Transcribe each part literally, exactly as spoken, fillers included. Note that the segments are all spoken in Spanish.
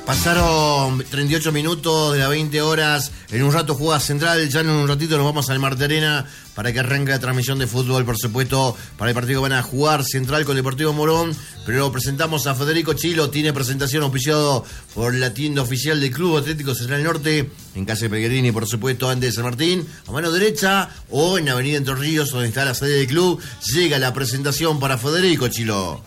Pasaron treinta y ocho minutos de las veinte horas. En un rato juega Central. Ya en un ratito nos vamos al Marte Arena para que arranque la transmisión de fútbol, por supuesto, para el partido que van a jugar Central con Deportivo Morón. Pero presentamos a Federico Chilo. Tiene presentación auspiciado por la tienda oficial del Club Atlético Central Norte, en calle Pellegrini, por supuesto, antes de San Martín, a mano derecha, o en Avenida Entre Ríos, donde está la sede del club. Llega la presentación para Federico Chilo.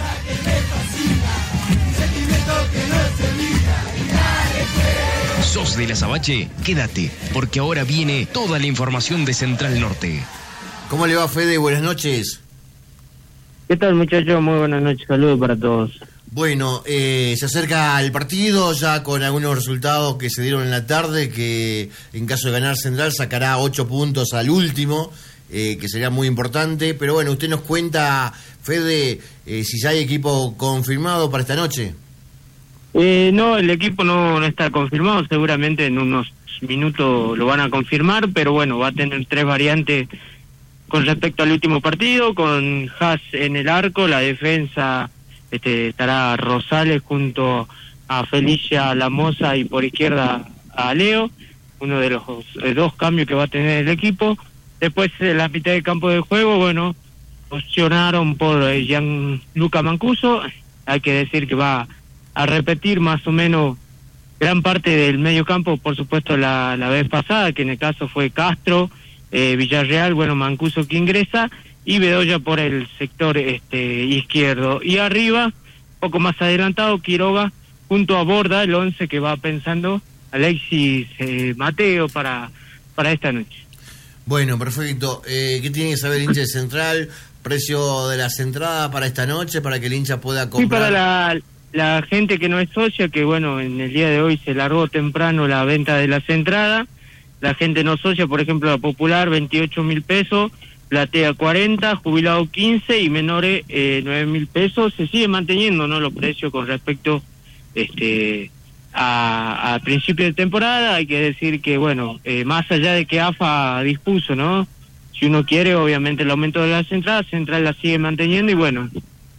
¿Sos de la Azabache? Quédate, porque ahora viene toda la información de Central Norte. ¿Cómo le va, Fede? Buenas noches. ¿Qué tal, muchachos? Muy buenas noches, saludos para todos. Bueno, eh, se acerca el partido ya con algunos resultados que se dieron en la tarde, que en caso de ganar Central sacará ocho puntos al último, eh, que sería muy importante. Pero bueno, usted nos cuenta, Fede, eh, si ya hay equipo confirmado para esta noche. Eh, no, el equipo no, no está confirmado, seguramente en unos minutos lo van a confirmar, pero bueno, va a tener tres variantes con respecto al último partido, con Haas en el arco, la defensa este, estará Rosales junto a Felicia Lamosa y por izquierda a Leo, uno de los eh, dos cambios que va a tener el equipo. Después en la mitad del campo de juego, bueno, opcionaron por eh, Gianluca Mancuso, hay que decir que va a repetir más o menos gran parte del medio campo, por supuesto la, la vez pasada, que en el caso fue Castro, eh, Villarreal, bueno, Mancuso que ingresa, y Bedoya por el sector este izquierdo. Y arriba, poco más adelantado, Quiroga junto a Borda, el once que va pensando Alexis eh, Mateo para, para esta noche. Bueno, perfecto. Eh, ¿Qué tiene que saber el hincha de Central? ¿Precio de las entradas para esta noche, para que el hincha pueda comprar? Sí, para la... La gente que no es socia, que bueno, en el día de hoy se largó temprano la venta de las entradas. La gente no socia, por ejemplo, la Popular, veintiocho mil pesos, Platea cuarenta, Jubilado quince y Menores eh, nueve mil pesos. Se sigue manteniendo, ¿no?, los precios con respecto este a, a principio de temporada. Hay que decir que, bueno, eh, más allá de que A F A dispuso, ¿no?, si uno quiere, obviamente, el aumento de las entradas, Central la sigue manteniendo y, bueno,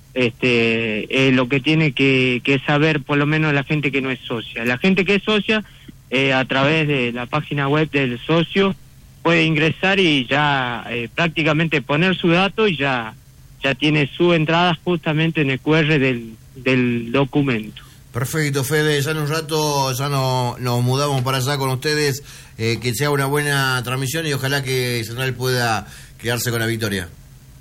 este eh, lo que tiene que, que saber por lo menos la gente que no es socia. La gente que es socia, eh, a través de la página web del socio, puede ingresar y ya eh, prácticamente poner su dato y ya ya tiene su entrada justamente en el cu erre del, del documento. Perfecto, Fede, ya en un rato ya no, nos mudamos para allá con ustedes, eh, que sea una buena transmisión y ojalá que Central pueda quedarse con la victoria.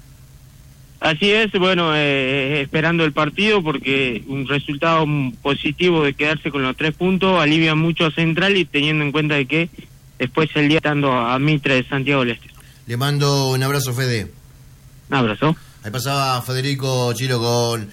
Así es, bueno, eh, esperando el partido porque un resultado positivo de quedarse con los tres puntos alivia mucho a Central y teniendo en cuenta de que después el día estando a Mitre de Santiago del Este. Le mando un abrazo, Fede. Un abrazo. Ahí pasaba Federico Chilo con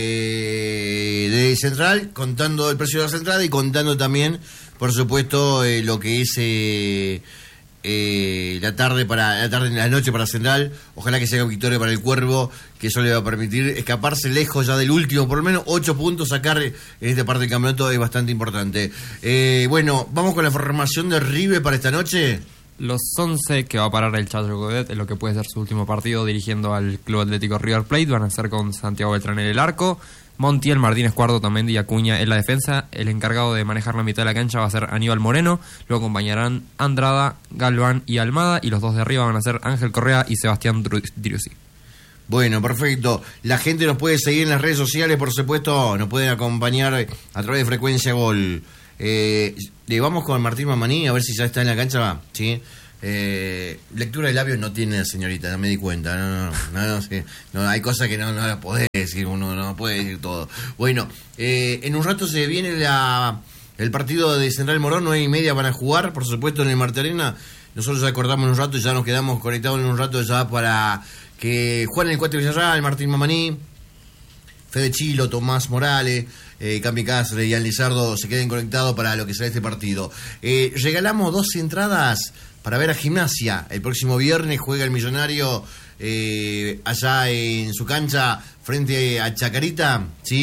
eh, de Central, contando el precio de la entrada y contando también, por supuesto, eh, lo que es... Eh, Eh, la tarde para la tarde la noche para Central. Ojalá que sea victoria para el Cuervo, que eso le va a permitir escaparse lejos ya del último, por lo menos ocho puntos sacar en esta parte del campeonato es bastante importante. Eh, bueno, vamos con la formación de River para esta noche. Los once que va a parar el Chacho Godet en lo que puede ser su último partido dirigiendo al Club Atlético River Plate van a ser con Santiago Beltrán en el arco, Montiel, Martínez Cuarto, también y Acuña en la defensa. El encargado de manejar la mitad de la cancha va a ser Aníbal Moreno. Luego acompañarán Andrada, Galván y Almada. Y los dos de arriba van a ser Ángel Correa y Sebastián Driussi. Bueno, perfecto. La gente nos puede seguir en las redes sociales, por supuesto. Nos pueden acompañar a través de Frecuencia Gol. Eh, le vamos con Martín Mamaní a ver si ya está en la cancha. ¿Sí? Eh, lectura de labios no tiene la señorita, no me di cuenta. No, no, no, no, sí, no hay cosas que no, no las podés decir, uno no puede decir todo. Bueno, eh, en un rato se viene la el partido de Central Morón, nueve y media van a jugar, por supuesto, en el Marte Arena. Nosotros ya acordamos en un rato y ya nos quedamos conectados en un rato ya para que jueguen el Cuatro Villarreal, Martín Mamaní, Fede Chilo, Tomás Morales, eh, Cami Cáceres y Al Lizardo se queden conectados para lo que será este partido. Eh, regalamos dos entradas para ver a Gimnasia. El próximo viernes juega el Millonario eh, allá en su cancha frente a Chacarita, ¿sí?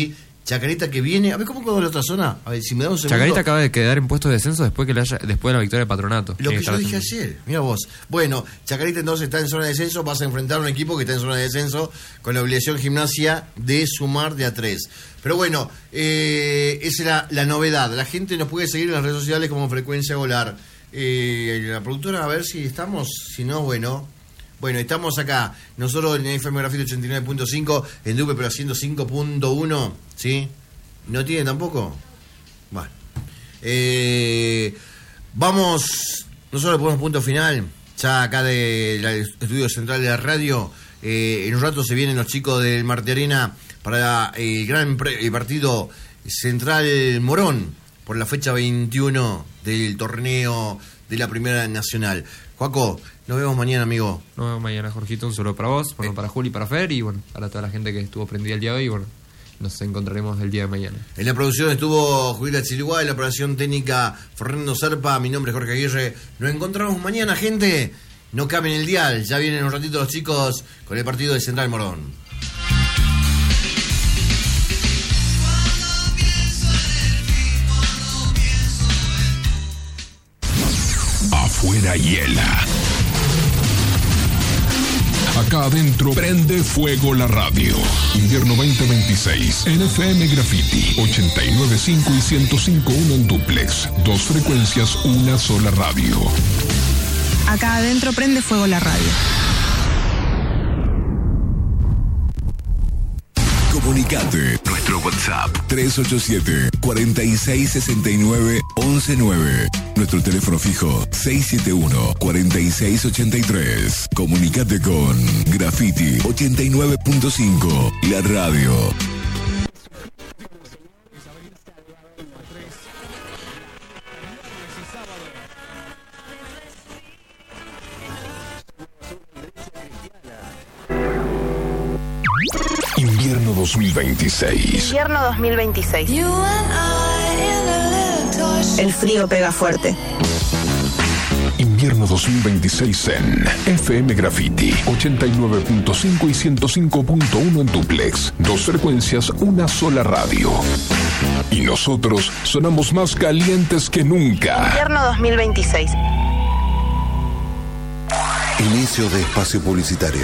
Chacarita que viene. A ver, ¿cómo quedó la otra zona? A ver, si me da un segundo. Chacarita acaba de quedar en puesto de descenso después que le haya, después de la victoria de Patronato. Lo que, que yo dije haciendo. ayer, mira vos. Bueno, Chacarita entonces está en zona de descenso, vas a enfrentar a un equipo que está en zona de descenso con la obligación Gimnasia de sumar de a tres. Pero bueno, eh, esa era la novedad. La gente nos puede seguir en las redes sociales como Frecuencia Golar. Eh, la productora, a ver si estamos, si no, bueno... Bueno, estamos acá, nosotros en F M Grafito ochenta y nueve punto cinco, en Dupe, pero haciendo cinco punto uno, ¿sí? ¿No tiene tampoco? Bueno. Eh, vamos, nosotros ponemos punto final, ya acá del estudio central de la radio. Eh, en un rato se vienen los chicos del Marte Arena para el gran pre- el partido Central Morón, por la fecha veintiuno del torneo de la Primera Nacional. Joaco, nos vemos mañana, amigo. Nos vemos mañana, Jorgito. Un saludo para vos, bueno, para Juli, para Fer y bueno, para toda la gente que estuvo prendida el día de hoy. Y bueno, nos encontraremos el día de mañana. En la producción estuvo Julieta Chiliguá, en la operación técnica Fernando Serpa, mi nombre es Jorge Aguirre. Nos encontramos mañana, gente. No cambien el dial, ya vienen un ratito los chicos con el partido de Central Morón. Afuera hiela. Acá adentro prende fuego la radio. Invierno veinte veintiséis en F M Graffiti ochenta y nueve punto cinco y ciento cinco punto uno en duplex. Dos frecuencias, una sola radio. Acá adentro prende fuego la radio. Comunicate. Nuestro WhatsApp tres ocho siete, cuatro seis seis nueve, once nueve. Nuestro teléfono fijo seis siete uno, cuatro seis ocho tres. Comunicate con Graffiti ochenta y nueve punto cinco, la radio. Invierno dos mil veintiséis. Invierno dos mil veintiséis. El frío pega fuerte. Invierno dos mil veintiséis en F M Graffiti ochenta y nueve punto cinco y ciento cinco punto uno en duplex. Dos frecuencias, una sola radio. Y nosotros sonamos más calientes que nunca. Invierno dos mil veintiséis. Inicio de espacio publicitario.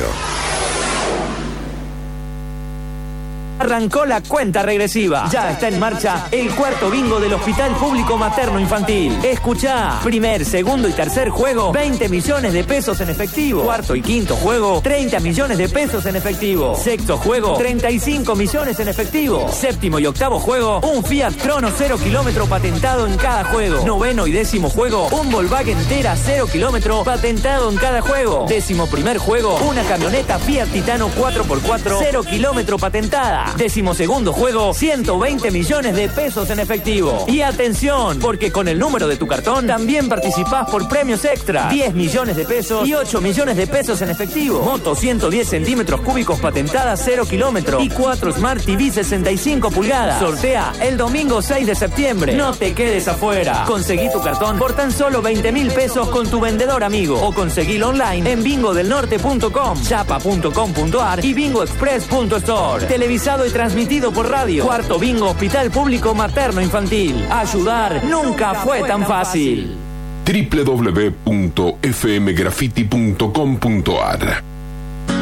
Arrancó la cuenta regresiva. Ya está en marcha el cuarto bingo del Hospital Público Materno Infantil. Escuchá, primer, segundo y tercer juego, veinte millones de pesos en efectivo. Cuarto y quinto juego, treinta millones de pesos en efectivo. Sexto juego, treinta y cinco millones en efectivo. Séptimo y octavo juego, un Fiat Crono cero kilómetro patentado en cada juego. Noveno y décimo juego, un Volkswagen Tera cero kilómetro patentado en cada juego. Décimo primer juego, una camioneta Fiat Titano cuatro por cuatro cero kilómetro patentada. Décimo segundo juego, ciento veinte millones de pesos en efectivo. Y atención, porque con el número de tu cartón también participás por premios extra. diez millones de pesos y ocho millones de pesos en efectivo. Moto ciento diez centímetros cúbicos patentada cero kilómetro. Y cuatro Smart T V sesenta y cinco pulgadas. Sortea el domingo seis de septiembre. No te quedes afuera. Conseguí tu cartón por tan solo veinte mil pesos con tu vendedor amigo. O conseguilo online en bingo del norte punto com, chapa punto com punto ar y bingo express punto store. Televisado y transmitido por radio. Cuarto bingo Hospital Público Materno Infantil. Ayudar nunca fue tan fácil. doble u doble u doble u punto f m graffiti punto com punto ar